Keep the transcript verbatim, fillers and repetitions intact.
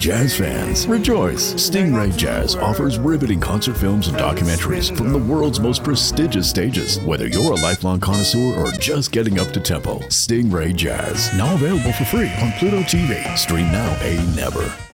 Jazz fans, rejoice! Stingray Jazz offers riveting concert films and documentaries from the world's most prestigious stages. Whether you're a lifelong connoisseur or just getting up to tempo, Stingray Jazz, now available for free on Pluto T V. Stream now, pay never.